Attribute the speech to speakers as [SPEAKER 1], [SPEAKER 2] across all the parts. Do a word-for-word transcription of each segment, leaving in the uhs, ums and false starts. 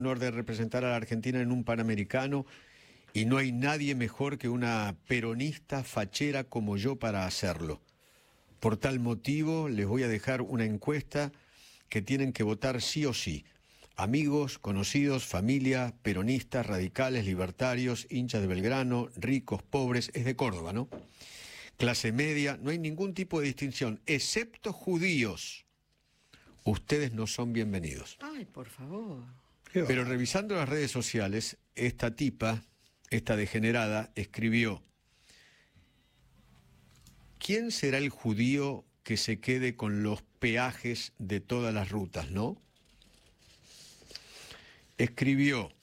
[SPEAKER 1] honor de representar a la Argentina en un Panamericano y no hay nadie mejor que una peronista fachera como yo para hacerlo. Por tal motivo les voy a dejar una encuesta que tienen que votar sí o sí. Amigos, conocidos, familia, peronistas, radicales, libertarios, hinchas de Belgrano, ricos, pobres, es de Córdoba, ¿no? Clase media, no hay ningún tipo de distinción, excepto judíos. Ustedes no son bienvenidos.
[SPEAKER 2] Ay, por favor.
[SPEAKER 1] Pero revisando las redes sociales, esta tipa, esta degenerada, escribió: ¿quién será el judío que se quede con los peajes de todas las rutas, no? Escribió: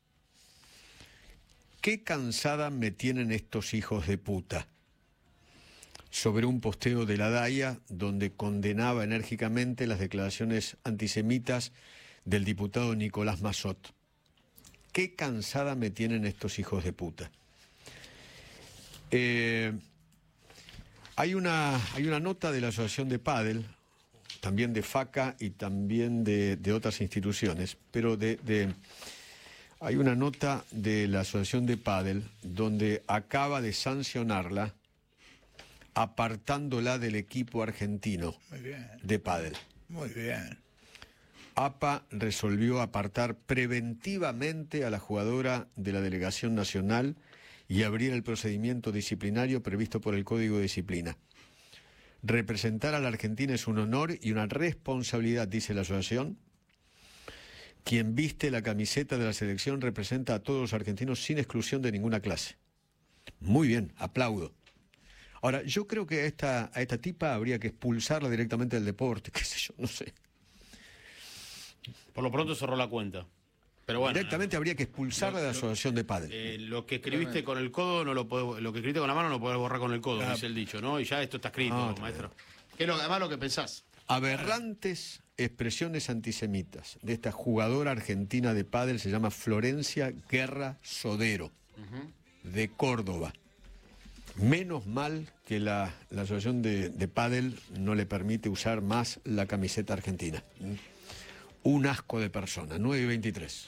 [SPEAKER 1] ¿qué cansada me tienen estos hijos de puta? Sobre un posteo de la Daya donde condenaba enérgicamente las declaraciones antisemitas del diputado Nicolás Massot. ¿Qué cansada me tienen estos hijos de puta? Eh, hay, una, hay una nota de la Asociación de Pádel, también de FACA y también de, de otras instituciones, pero de, de, hay una nota de la Asociación de Pádel donde acaba de sancionarla apartándola del equipo argentino
[SPEAKER 3] Muy bien.
[SPEAKER 1] de pádel.
[SPEAKER 3] Muy bien.
[SPEAKER 1] APA resolvió apartar preventivamente a la jugadora de la delegación nacional y abrir el procedimiento disciplinario previsto por el Código de Disciplina. Representar a la Argentina es un honor y una responsabilidad, dice la asociación. Quien viste la camiseta de la selección representa a todos los argentinos sin exclusión de ninguna clase. Muy bien, aplaudo. Ahora, yo creo que a esta, a esta tipa habría que expulsarla directamente del deporte, qué sé yo, no sé.
[SPEAKER 4] Por lo pronto cerró la cuenta. Pero bueno,
[SPEAKER 1] directamente habría que expulsarla
[SPEAKER 4] lo,
[SPEAKER 1] de la asociación de pádel.
[SPEAKER 4] Eh, lo que escribiste con el codo no lo podés, lo que escribiste con la mano no lo podés borrar con el codo,
[SPEAKER 1] Ah,
[SPEAKER 4] dice el dicho, ¿no? Y ya esto está escrito,
[SPEAKER 1] ah,
[SPEAKER 4] maestro. ¿Qué es lo, además lo que pensás?
[SPEAKER 1] Aberrantes expresiones antisemitas de esta jugadora argentina de pádel, se llama Florencia Guerra Sodero, uh-huh. de Córdoba. Menos mal que la, la asociación de, de pádel no le permite usar más la camiseta argentina. Un asco de persona. nueve y veintitrés.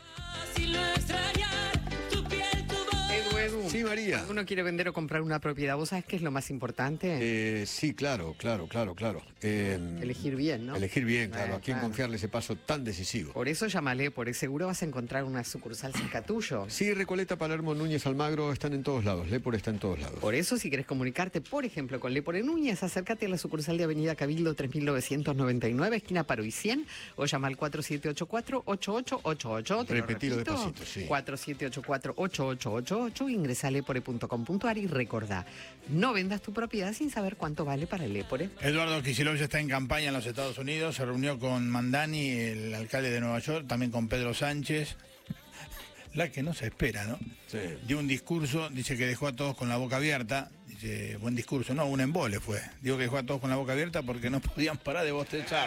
[SPEAKER 2] Edu, Edu.
[SPEAKER 1] Sí, María.
[SPEAKER 2] Cuando uno quiere vender o comprar una propiedad, ¿vos sabés qué es lo más importante?
[SPEAKER 1] Eh, sí, claro, claro, claro, claro. Eh,
[SPEAKER 2] Elegir bien, ¿no?
[SPEAKER 1] Elegir bien, claro.
[SPEAKER 2] Eh,
[SPEAKER 1] ¿A quién
[SPEAKER 2] claro.
[SPEAKER 1] confiarle ese paso tan decisivo?
[SPEAKER 2] Por eso llámale, por seguro vas a encontrar una sucursal cerca tuyo.
[SPEAKER 1] Sí, Recoleta, Palermo, Núñez, Almagro están en todos lados. Lepor está en todos lados.
[SPEAKER 2] Por eso, si querés comunicarte, por ejemplo, con Lepor en Núñez, acércate a la sucursal de Avenida Cabildo tres mil novecientos noventa y nueve, esquina Paro y cien, o llama al cuatro siete ocho cuatro, ocho ocho ocho ocho.
[SPEAKER 1] Repetilo despacito, sí.
[SPEAKER 2] cuatro siete ocho cuatro, ocho ocho ocho ocho, ingresa a lepore punto com punto ar y recordá, no vendas tu propiedad sin saber cuánto vale para el Lepore.
[SPEAKER 3] Eduardo Kicillof ya está en campaña en los Estados Unidos, se reunió con Mandani, el alcalde de Nueva York, también con Pedro Sánchez. La que no se espera, ¿no?
[SPEAKER 1] Sí.
[SPEAKER 3] Dio un discurso, dice que dejó a todos con la boca abierta. Dice, buen discurso, no, un embole fue. Digo que dejó a todos con la boca abierta porque no podían parar de bostezar.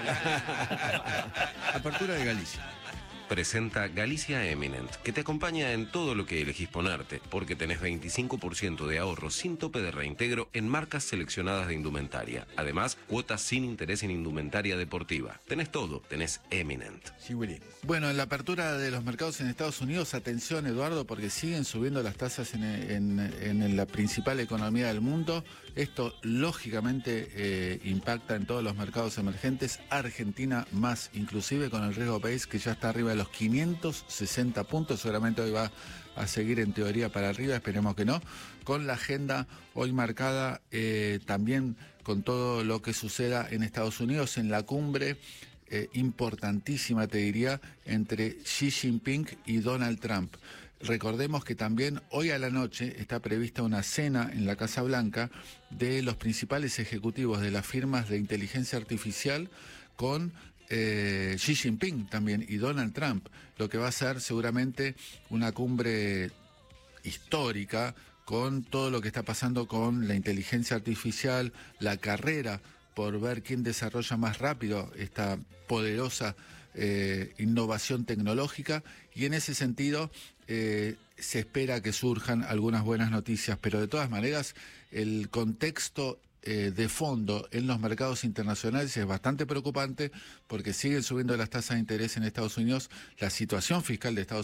[SPEAKER 1] Apertura de Galicia.
[SPEAKER 5] Presenta Galicia Eminent, que te acompaña en todo lo que elegís ponerte, porque tenés veinticinco por ciento de ahorro sin tope de reintegro en marcas seleccionadas de indumentaria. Además, cuotas sin interés en indumentaria deportiva. Tenés todo, tenés Eminent.
[SPEAKER 1] Sí, Willy.
[SPEAKER 6] Bueno, en la apertura de los mercados en Estados Unidos, atención, Eduardo, porque siguen subiendo las tasas en, en, en la principal economía del mundo. Esto, lógicamente, eh, impacta en todos los mercados emergentes. Argentina más, inclusive con el riesgo país, que ya está arriba de los quinientos sesenta puntos, seguramente hoy va a seguir en teoría para arriba, esperemos que no, con la agenda hoy marcada eh, también con todo lo que suceda en Estados Unidos, en la cumbre eh, importantísima, te diría, entre Xi Jinping y Donald Trump. Recordemos que también hoy a la noche está prevista una cena en la Casa Blanca de los principales ejecutivos de las firmas de inteligencia artificial con Eh, Xi Jinping también y Donald Trump, lo que va a ser seguramente una cumbre histórica con todo lo que está pasando con la inteligencia artificial, la carrera por ver quién desarrolla más rápido esta poderosa eh, innovación tecnológica, y en ese sentido eh, se espera que surjan algunas buenas noticias, pero de todas maneras el contexto eh, de fondo en los mercados internacionales es bastante preocupante porque siguen subiendo las tasas de interés en Estados Unidos. La situación fiscal de Estados